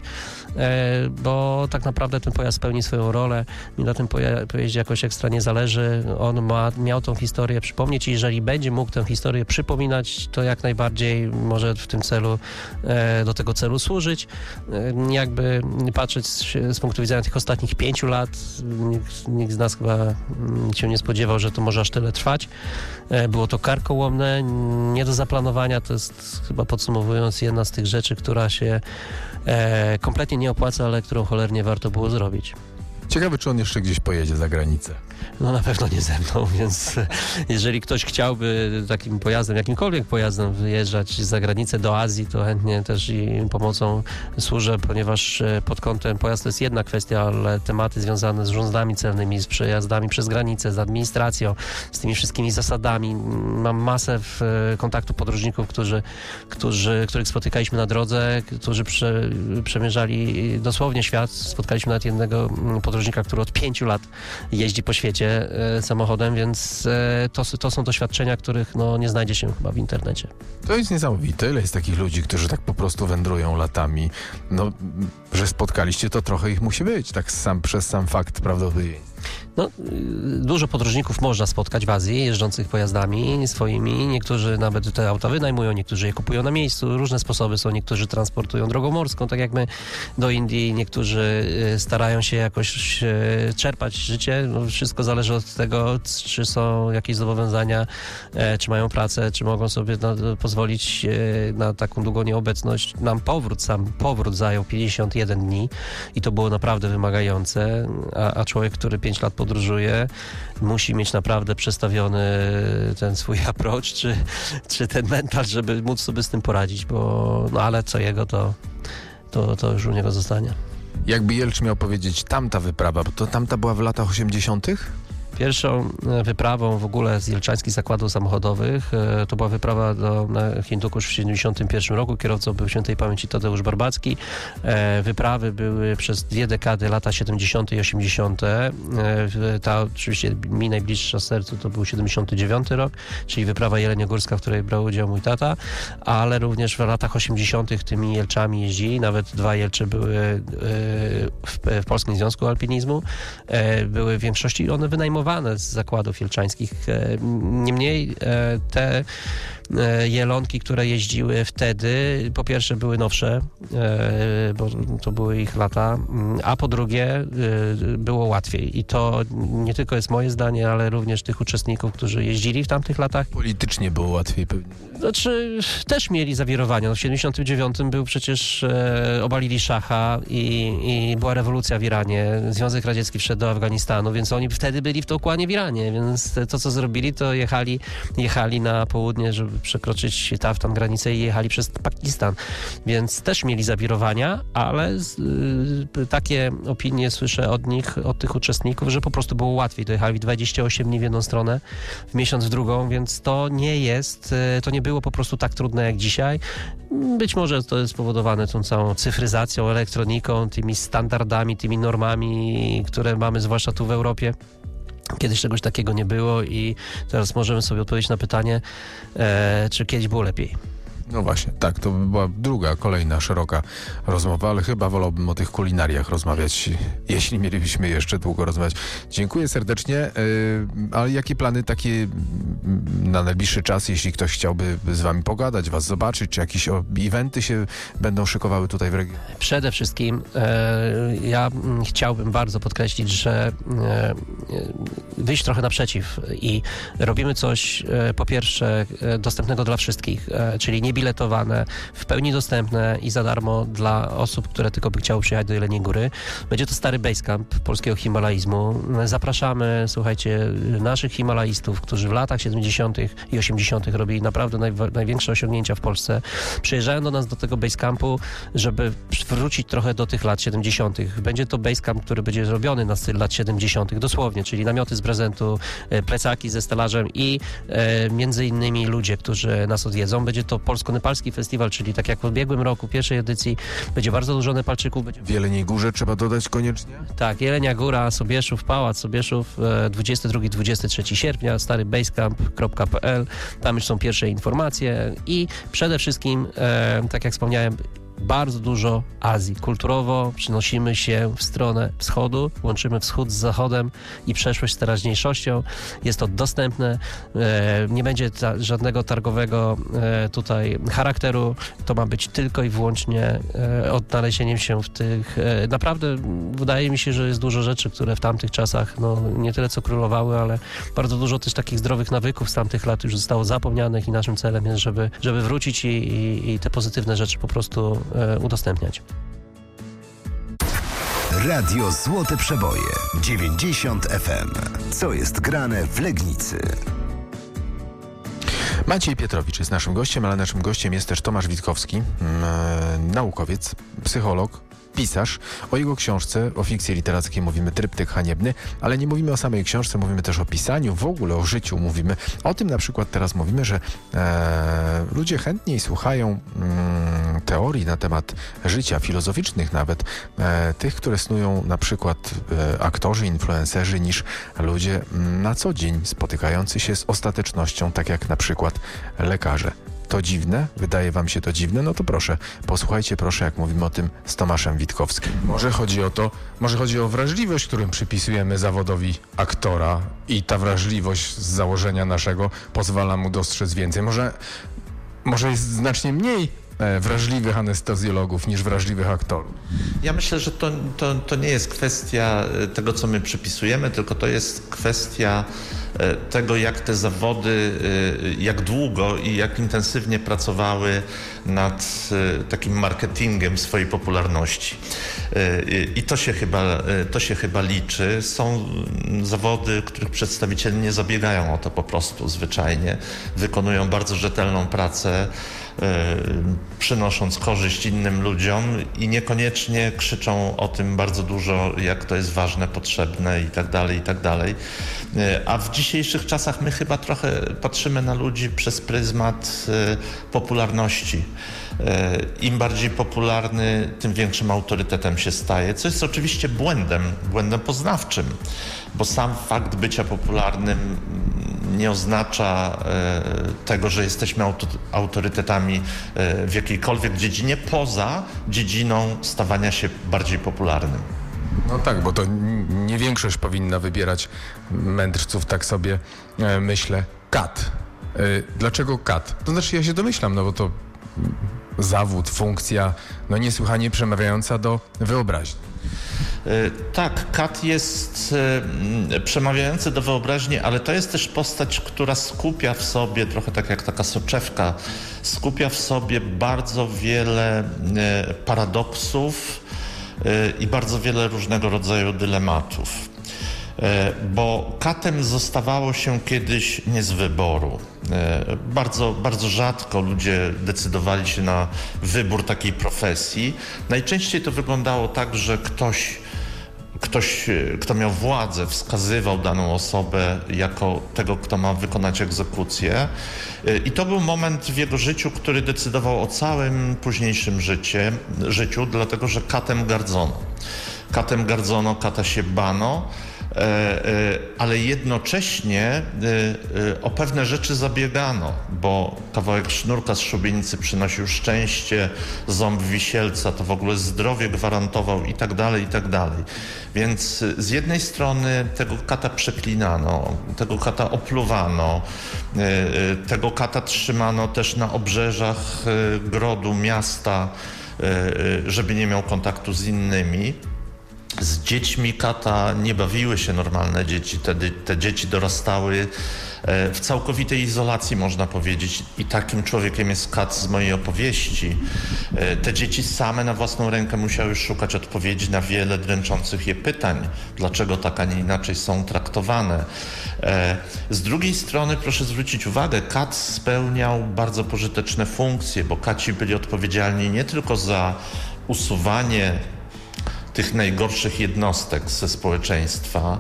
[SPEAKER 1] bo tak naprawdę ten pojazd spełni swoją rolę, mi na tym pojeździe jakoś ekstra nie zależy, on miał tą historię przypomnieć i jeżeli będzie mógł tę historię przypominać, to jak najbardziej może w tym celu, do tego celu służyć. Jakby patrzeć z punktu widzenia tych ostatnich 5 lat, nikt z nas chyba się nie spodziewał, że to może aż tyle trwać. Było to karkołomne, nie do zaplanowania, to jest chyba podsumowując jedna z tych rzeczy, która się kompletnie nie opłaca, ale którą cholernie warto było zrobić.
[SPEAKER 2] Ciekawe, czy on jeszcze gdzieś pojedzie za granicę.
[SPEAKER 1] Na pewno nie ze mną, więc jeżeli ktoś chciałby takim pojazdem, jakimkolwiek pojazdem wyjeżdżać za granicę do Azji, to chętnie też i pomocą służę, ponieważ pod kątem pojazd to jest jedna kwestia, ale tematy związane z urządzeniami celnymi, z przejazdami przez granicę, z administracją, z tymi wszystkimi zasadami. Mam masę kontaktu podróżników, których spotykaliśmy na drodze, którzy przemierzali dosłownie świat. Spotkaliśmy nawet jednego podróżnika, który od 5 lat jeździ po świecie samochodem, więc to są doświadczenia, których nie znajdzie się chyba w internecie.
[SPEAKER 2] To jest niesamowite. Ile jest takich ludzi, którzy tak po prostu wędrują latami? Że spotkaliście, to trochę ich musi być, tak przez sam fakt prawdopodobieństwa.
[SPEAKER 1] Dużo podróżników można spotkać w Azji, jeżdżących pojazdami swoimi. Niektórzy nawet te auta wynajmują, niektórzy je kupują na miejscu. Różne sposoby są. Niektórzy transportują drogą morską, tak jak my do Indii. Niektórzy starają się jakoś czerpać życie. Wszystko zależy od tego, czy są jakieś zobowiązania, czy mają pracę, czy mogą sobie pozwolić na taką długą nieobecność. Nam sam powrót zajął 51 dni i to było naprawdę wymagające, a człowiek, który 5 lat podróżuje, musi mieć naprawdę przestawiony ten swój approach, czy ten mental, żeby móc sobie z tym poradzić, bo ale co jego, to już u niego zostanie.
[SPEAKER 2] Jakby Jelcz miał powiedzieć tamta wyprawa, bo to tamta była w latach 80.?
[SPEAKER 1] Pierwszą wyprawą w ogóle z Jelczańskich Zakładów Samochodowych to była wyprawa na Hindukusz w 1971 roku. Kierowcą był świętej pamięci Tadeusz Barbacki. Wyprawy były przez 2 dekady, lata 70. i 80. Ta oczywiście mi najbliższa sercu to był 79 rok, czyli wyprawa jeleniogórska, w której brał udział mój tata, ale również w latach 80. tymi Jelczami jeździli. Nawet 2 Jelcze były w Polskim Związku Alpinizmu. Były w większości one wynajmowane z zakładów jelczańskich. Niemniej te jelonki, które jeździły wtedy, po pierwsze były nowsze, bo to były ich lata, a po drugie było łatwiej. I to nie tylko jest moje zdanie, ale również tych uczestników, którzy jeździli w tamtych latach.
[SPEAKER 2] Politycznie było łatwiej pewnie.
[SPEAKER 1] Znaczy, też mieli zawirowania. W 79 był przecież, obalili szacha i była rewolucja w Iranie. Związek Radziecki wszedł do Afganistanu, więc oni wtedy byli w dokładnie w Iranie, więc to, co zrobili, to jechali na południe, żeby przekroczyć tam granicę i jechali przez Pakistan, więc też mieli zawirowania, ale takie opinie słyszę od nich, od tych uczestników, że po prostu było łatwiej. Dojechali 28 dni w jedną stronę, w miesiąc w drugą, więc to nie było po prostu tak trudne jak dzisiaj. Być może to jest spowodowane tą całą cyfryzacją, elektroniką, tymi standardami, tymi normami, które mamy zwłaszcza tu w Europie. Kiedyś czegoś takiego nie było i teraz możemy sobie odpowiedzieć na pytanie, czy kiedyś było lepiej.
[SPEAKER 2] No właśnie, tak, to była kolejna szeroka rozmowa, ale chyba wolałbym o tych kulinariach rozmawiać, jeśli mielibyśmy jeszcze długo rozmawiać. Dziękuję serdecznie, ale jakie plany takie na najbliższy czas, jeśli ktoś chciałby z wami pogadać, was zobaczyć, czy jakieś eventy się będą szykowały tutaj w regionie?
[SPEAKER 1] Przede wszystkim ja chciałbym bardzo podkreślić, że wyjść trochę naprzeciw i robimy coś po pierwsze dostępnego dla wszystkich, czyli niebiletowane, w pełni dostępne i za darmo dla osób, które tylko by chciały przyjechać do Jeleniej Góry. Będzie to stary basecamp polskiego himalaizmu. Zapraszamy, słuchajcie, naszych himalaistów, którzy w latach 70. i 80. robili naprawdę największe osiągnięcia w Polsce. Przyjeżdżają do nas do tego basecampu, żeby wrócić trochę do tych lat 70. Będzie to basecamp, który będzie zrobiony na styl lat 70. dosłownie, czyli namioty z prezentu, plecaki ze stelażem i między innymi ludzie, którzy nas odwiedzą. Będzie to Polsko-Nepalski Festiwal, czyli tak jak w ubiegłym roku, pierwszej edycji, będzie bardzo dużo Nepalczyków.
[SPEAKER 2] W Jeleniej Górze trzeba dodać koniecznie?
[SPEAKER 1] Tak, Jelenia Góra, Sobieszów, Pałac Sobieszów, 22-23 sierpnia, starybasecamp.pl, tam już są pierwsze informacje i przede wszystkim, tak jak wspomniałem, bardzo dużo Azji. Kulturowo przynosimy się w stronę wschodu, łączymy wschód z zachodem i przeszłość z teraźniejszością. Jest to dostępne, nie będzie żadnego targowego tutaj charakteru. To ma być tylko i wyłącznie odnalezieniem się w tych... Naprawdę wydaje mi się, że jest dużo rzeczy, które w tamtych czasach nie tyle co królowały, ale bardzo dużo też takich zdrowych nawyków z tamtych lat już zostało zapomnianych i naszym celem jest, żeby wrócić i te pozytywne rzeczy po prostu udostępniać.
[SPEAKER 3] Radio Złote Przeboje 90 FM. Co jest grane w Legnicy?
[SPEAKER 2] Maciej Pietrowicz jest naszym gościem, ale naszym gościem jest też Tomasz Witkowski, naukowiec, psycholog, pisarz. O jego książce, o fikcji literackiej mówimy Tryptyk haniebny, ale nie mówimy o samej książce, mówimy też o pisaniu, w ogóle o życiu mówimy. O tym na przykład teraz mówimy, że ludzie chętniej słuchają teorii na temat życia, filozoficznych nawet, tych, które snują na przykład aktorzy, influencerzy, niż ludzie na co dzień spotykający się z ostatecznością, tak jak na przykład lekarze. To dziwne? Wydaje wam się to dziwne? No to proszę, posłuchajcie proszę, jak mówimy o tym z Tomaszem Witkowskim. Może chodzi o wrażliwość, którą przypisujemy zawodowi aktora i ta wrażliwość z założenia naszego pozwala mu dostrzec więcej. Może jest znacznie mniej wrażliwych anestezjologów niż wrażliwych aktorów.
[SPEAKER 4] Ja myślę, że to nie jest kwestia tego, co my przypisujemy, tylko to jest kwestia tego, jak te zawody, jak długo i jak intensywnie pracowały nad takim marketingiem swojej popularności. I to się chyba liczy. Są zawody, których przedstawiciele nie zabiegają o to po prostu zwyczajnie. Wykonują bardzo rzetelną pracę, przynosząc korzyść innym ludziom i niekoniecznie krzyczą o tym bardzo dużo, jak to jest ważne, potrzebne i tak dalej. A w dzisiejszych czasach my chyba trochę patrzymy na ludzi przez pryzmat popularności. Im bardziej popularny, tym większym autorytetem się staje, co jest oczywiście błędem poznawczym, bo sam fakt bycia popularnym nie oznacza tego, że jesteśmy autorytetami w jakiejkolwiek dziedzinie, poza dziedziną stawania się bardziej popularnym.
[SPEAKER 2] No tak, bo to nie większość powinna wybierać mędrców, tak sobie myślę. Kat. Dlaczego kat? To znaczy ja się domyślam, bo to zawód, funkcja, niesłychanie przemawiająca do wyobraźni.
[SPEAKER 4] Tak, kat jest przemawiający do wyobraźni, ale to jest też postać, która skupia w sobie, trochę tak jak taka soczewka, skupia w sobie bardzo wiele paradoksów i bardzo wiele różnego rodzaju dylematów. Bo katem zostawało się kiedyś nie z wyboru. Bardzo, bardzo rzadko ludzie decydowali się na wybór takiej profesji. Najczęściej to wyglądało tak, że ktoś, kto miał władzę, wskazywał daną osobę jako tego, kto ma wykonać egzekucję. I to był moment w jego życiu, który decydował o całym późniejszym życiu, dlatego że katem gardzono. Katem gardzono, kata się bano, ale jednocześnie o pewne rzeczy zabiegano, bo kawałek sznurka z szubienicy przynosił szczęście, ząb wisielca to w ogóle zdrowie gwarantował i tak dalej, i tak dalej. Więc z jednej strony tego kata przeklinano, tego kata opluwano, tego kata trzymano też na obrzeżach grodu, miasta, żeby nie miał kontaktu z innymi. Z dziećmi kata nie bawiły się normalne dzieci. Te dzieci dorastały w całkowitej izolacji, można powiedzieć. I takim człowiekiem jest kat z mojej opowieści. Te dzieci same na własną rękę musiały szukać odpowiedzi na wiele dręczących je pytań. Dlaczego tak, a nie inaczej są traktowane? Z drugiej strony proszę zwrócić uwagę, kat spełniał bardzo pożyteczne funkcje, bo kaci byli odpowiedzialni nie tylko za usuwanie tych najgorszych jednostek ze społeczeństwa,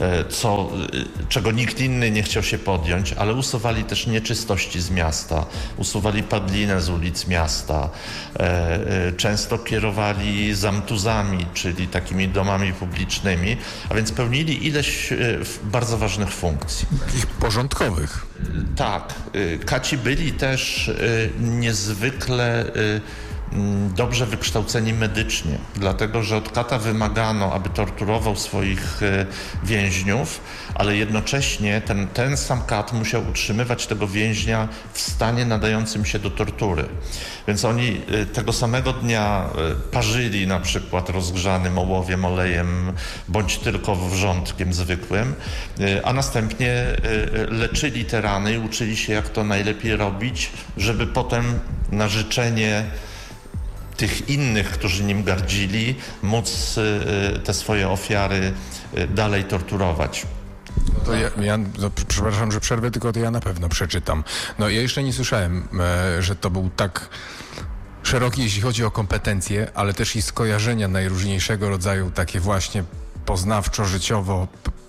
[SPEAKER 4] czego nikt inny nie chciał się podjąć, ale usuwali też nieczystości z miasta, usuwali padlinę z ulic miasta, często kierowali zamtuzami, czyli takimi domami publicznymi, a więc pełnili ileś bardzo ważnych funkcji.
[SPEAKER 2] Takich porządkowych.
[SPEAKER 4] Tak. Kaci byli też niezwykle dobrze wykształceni medycznie, dlatego że od kata wymagano, aby torturował swoich więźniów, ale jednocześnie ten sam kat musiał utrzymywać tego więźnia w stanie nadającym się do tortury. Więc oni tego samego dnia parzyli na przykład rozgrzanym ołowiem, olejem, bądź tylko wrzątkiem zwykłym, a następnie leczyli te rany i uczyli się, jak to najlepiej robić, żeby potem na życzenie tych innych, którzy nim gardzili, móc te swoje ofiary dalej torturować.
[SPEAKER 2] To przepraszam, że przerwę, tylko to ja na pewno przeczytam. No ja jeszcze nie słyszałem, że to był tak szeroki, jeśli chodzi o kompetencje, ale też i skojarzenia najróżniejszego rodzaju, takie właśnie poznawczo-życiowo,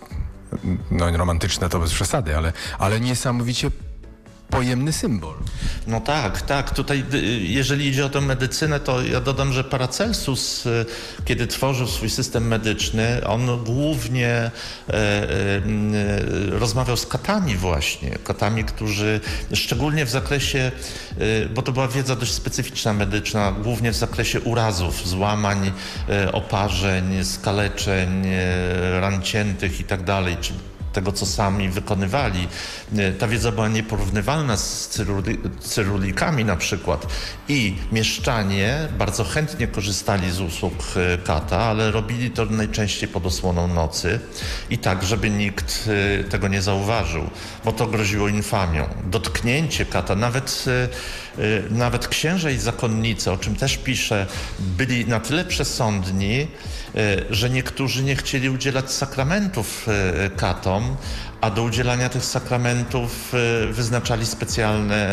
[SPEAKER 2] no romantyczne to bez przesady, ale niesamowicie pojemny symbol.
[SPEAKER 4] No tak. Tutaj, jeżeli idzie o tę medycynę, to ja dodam, że Paracelsus, kiedy tworzył swój system medyczny, on głównie rozmawiał z katami właśnie. Katami, którzy szczególnie w zakresie, bo to była wiedza dość specyficzna medyczna, głównie w zakresie urazów, złamań, oparzeń, skaleczeń, ran ciętych i tak dalej, czy tego, co sami wykonywali. Ta wiedza była nieporównywalna z cyrulikami na przykład. I mieszczanie bardzo chętnie korzystali z usług kata, ale robili to najczęściej pod osłoną nocy i tak, żeby nikt tego nie zauważył, bo to groziło infamią. Dotknięcie kata, nawet księża i zakonnice, o czym też piszę, byli na tyle przesądni, że niektórzy nie chcieli udzielać sakramentów katom, a do udzielania tych sakramentów wyznaczali specjalne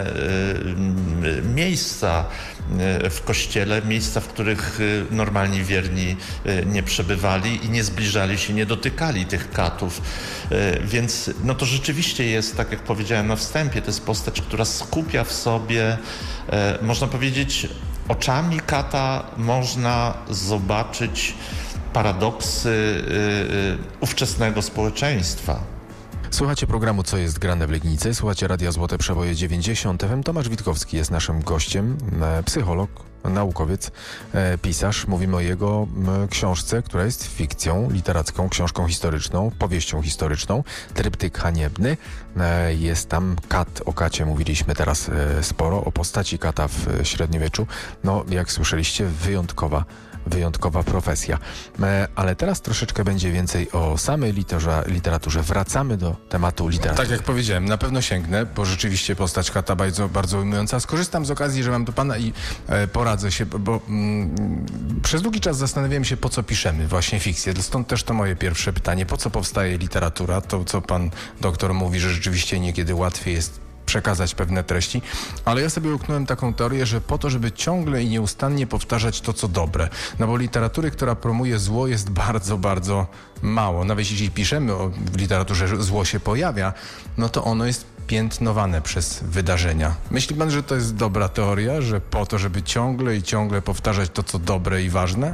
[SPEAKER 4] miejsca w kościele, miejsca, w których normalni wierni nie przebywali i nie zbliżali się, nie dotykali tych katów. Więc no to rzeczywiście jest, tak jak powiedziałem na wstępie, to jest postać, która skupia w sobie, można powiedzieć, oczami kata można zobaczyć paradoksy ówczesnego społeczeństwa.
[SPEAKER 2] Słuchacie programu Co jest grane w Legnicy, słuchacie Radia Złote Przeboje 90 FM. Tomasz Witkowski jest naszym gościem, psycholog, naukowiec, pisarz. Mówimy o jego książce, która jest fikcją literacką, książką historyczną, powieścią historyczną, Tryptyk haniebny. Jest tam kat, o kacie mówiliśmy teraz sporo, o postaci kata w średniowieczu. No, jak słyszeliście, wyjątkowa profesja. Ale teraz troszeczkę będzie więcej o samej literaturze. Wracamy do tematu literatury. Tak jak powiedziałem, na pewno sięgnę, bo rzeczywiście postać kata bardzo, bardzo ujmująca. Skorzystam z okazji, że mam do pana i poradzę się, bo przez długi czas zastanawiałem się, po co piszemy właśnie fikcję. Stąd też to moje pierwsze pytanie. Po co powstaje literatura? To, co pan doktor mówi, że rzeczywiście niekiedy łatwiej jest przekazać pewne treści, ale ja sobie uknąłem taką teorię, że po to, żeby ciągle i nieustannie powtarzać to, co dobre. No bo literatury, która promuje zło, jest bardzo, bardzo mało. Nawet jeśli piszemy w literaturze, że zło się pojawia, no to ono jest piętnowane przez wydarzenia. Myśli pan, że to jest dobra teoria, że po to, żeby ciągle i ciągle powtarzać to, co dobre i ważne?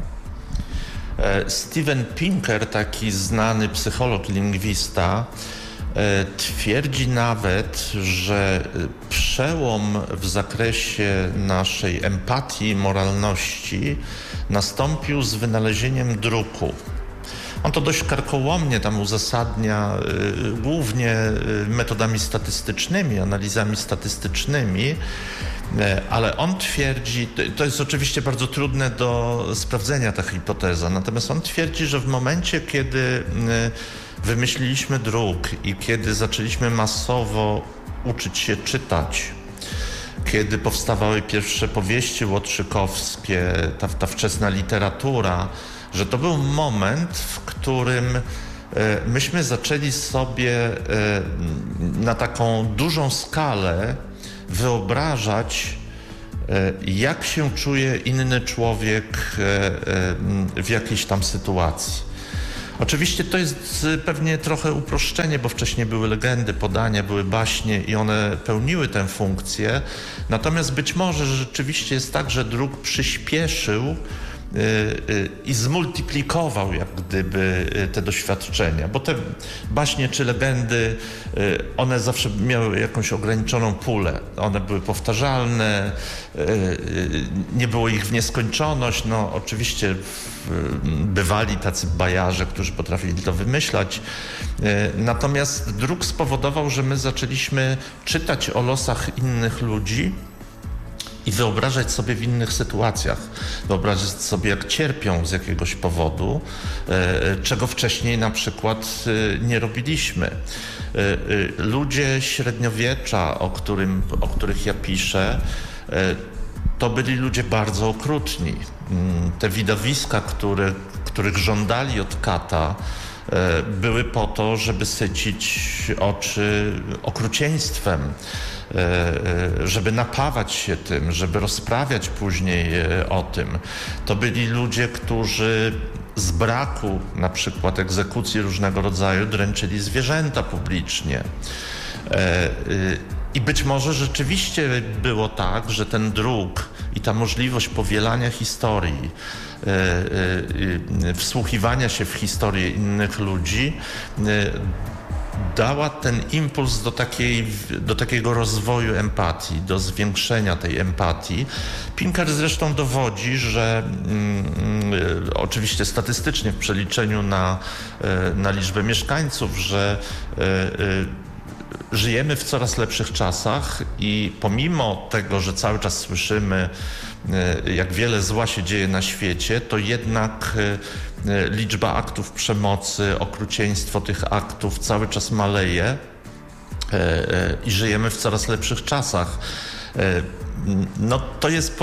[SPEAKER 4] Steven Pinker, taki znany psycholog i lingwista, twierdzi nawet, że przełom w zakresie naszej empatii i moralności nastąpił z wynalezieniem druku. On to dość karkołomnie tam uzasadnia, głównie metodami statystycznymi, analizami statystycznymi, ale on twierdzi, to jest oczywiście bardzo trudne do sprawdzenia ta hipoteza, natomiast on twierdzi, że w momencie, kiedy wymyśliliśmy druk i kiedy zaczęliśmy masowo uczyć się czytać, kiedy powstawały pierwsze powieści łotrzykowskie, ta wczesna literatura, że to był moment, w którym myśmy zaczęli sobie na taką dużą skalę wyobrażać, jak się czuje inny człowiek w jakiejś tam sytuacji. Oczywiście to jest pewnie trochę uproszczenie, bo wcześniej były legendy, podania, były baśnie i one pełniły tę funkcję. Natomiast być może rzeczywiście jest tak, że druk przyspieszył i zmultiplikował jak gdyby te doświadczenia, bo te baśnie czy legendy, one zawsze miały jakąś ograniczoną pulę, one były powtarzalne, nie było ich w nieskończoność, no oczywiście bywali tacy bajarze, którzy potrafili to wymyślać, natomiast druk spowodował, że my zaczęliśmy czytać o losach innych ludzi i wyobrażać sobie w innych sytuacjach, wyobrażać sobie, jak cierpią z jakiegoś powodu, czego wcześniej na przykład nie robiliśmy. Ludzie średniowiecza, o których ja piszę, to byli ludzie bardzo okrutni. Te widowiska, których żądali od kata, były po to, żeby sycić oczy okrucieństwem, żeby napawać się tym, żeby rozprawiać później o tym. To byli ludzie, którzy z braku na przykład egzekucji różnego rodzaju dręczyli zwierzęta publicznie. I być może rzeczywiście było tak, że ten druk i ta możliwość powielania historii, wsłuchiwania się w historię innych ludzi dała ten impuls do takiego rozwoju empatii, do zwiększenia tej empatii. Pinker zresztą dowodzi, że oczywiście statystycznie w przeliczeniu na liczbę mieszkańców, że żyjemy w coraz lepszych czasach i pomimo tego, że cały czas słyszymy, jak wiele zła się dzieje na świecie, to jednak liczba aktów przemocy, okrucieństwo tych aktów cały czas maleje i żyjemy w coraz lepszych czasach. No, to jest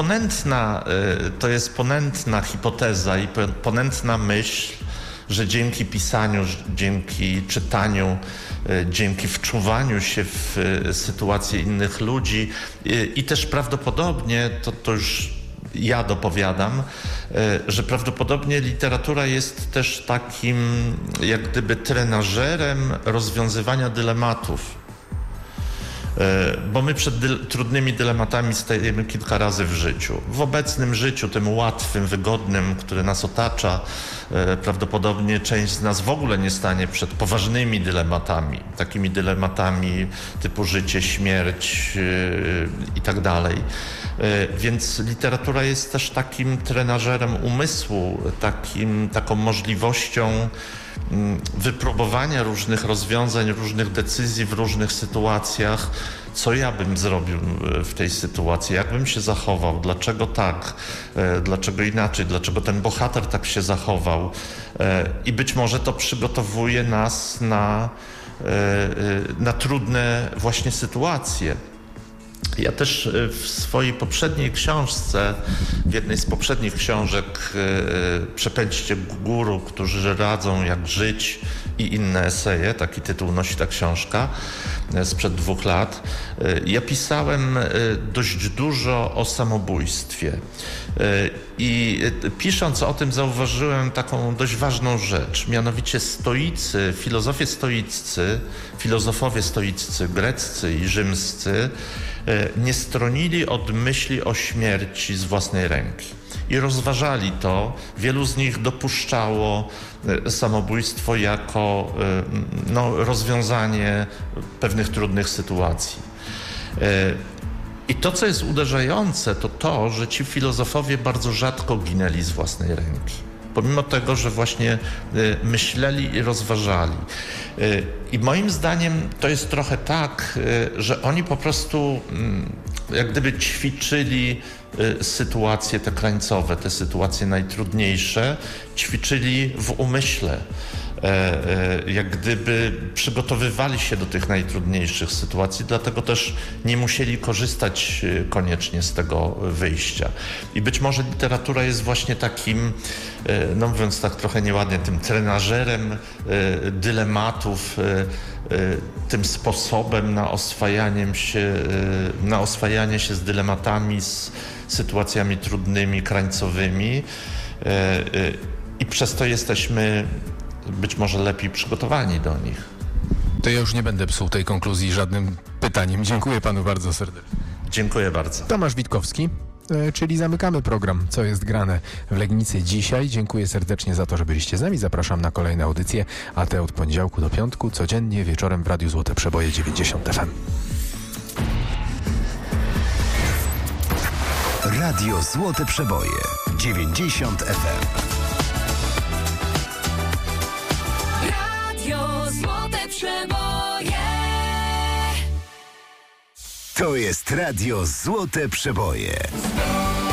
[SPEAKER 4] ponętna hipoteza i ponętna myśl, że dzięki pisaniu, dzięki czytaniu, dzięki wczuwaniu się w sytuacje innych ludzi i też prawdopodobnie, to już ja dopowiadam, że prawdopodobnie literatura jest też takim jak gdyby trenażerem rozwiązywania dylematów. Bo my przed trudnymi dylematami stajemy kilka razy w życiu. W obecnym życiu, tym łatwym, wygodnym, które nas otacza, prawdopodobnie część z nas w ogóle nie stanie przed poważnymi dylematami. Takimi dylematami typu życie, śmierć i tak dalej. Więc literatura jest też takim trenażerem umysłu, taką możliwością wypróbowania różnych rozwiązań, różnych decyzji w różnych sytuacjach. Co ja bym zrobił w tej sytuacji? Jak bym się zachował? Dlaczego tak? Dlaczego inaczej? Dlaczego ten bohater tak się zachował? I być może to przygotowuje nas na trudne właśnie sytuacje. Ja też w swojej poprzedniej książce, w jednej z poprzednich książek Przepędźcie guru, którzy radzą jak żyć i inne eseje, taki tytuł nosi ta książka sprzed 2 lat. Ja pisałem dość dużo o samobójstwie i pisząc o tym zauważyłem taką dość ważną rzecz, mianowicie filozofowie stoiccy, greccy i rzymscy nie stronili od myśli o śmierci z własnej ręki. I rozważali to. Wielu z nich dopuszczało samobójstwo jako rozwiązanie pewnych trudnych sytuacji. I to, co jest uderzające, to to, że ci filozofowie bardzo rzadko ginęli z własnej ręki. Pomimo tego, że właśnie myśleli i rozważali. I moim zdaniem to jest trochę tak, że oni po prostu jak gdyby ćwiczyli sytuacje te krańcowe, te sytuacje najtrudniejsze, ćwiczyli w umyśle. Jak gdyby przygotowywali się do tych najtrudniejszych sytuacji, dlatego też nie musieli korzystać koniecznie z tego wyjścia. I być może literatura jest właśnie takim, no mówiąc tak trochę nieładnie, tym trenażerem dylematów, tym sposobem na oswajanie się z dylematami, z sytuacjami trudnymi, krańcowymi i przez to jesteśmy być może lepiej przygotowani do nich.
[SPEAKER 2] To ja już nie będę psuł tej konkluzji żadnym pytaniem. Dziękuję panu bardzo serdecznie.
[SPEAKER 4] Dziękuję bardzo.
[SPEAKER 2] Tomasz Witkowski, czyli zamykamy program Co jest grane w Legnicy dzisiaj. Dziękuję serdecznie za to, że byliście z nami. Zapraszam na kolejne audycje, a te od poniedziałku do piątku, codziennie wieczorem w Radiu Złote Przeboje 90 FM.
[SPEAKER 3] Radio Złote Przeboje 90 FM.
[SPEAKER 5] Złote Przeboje.
[SPEAKER 3] To jest Radio Złote Przeboje.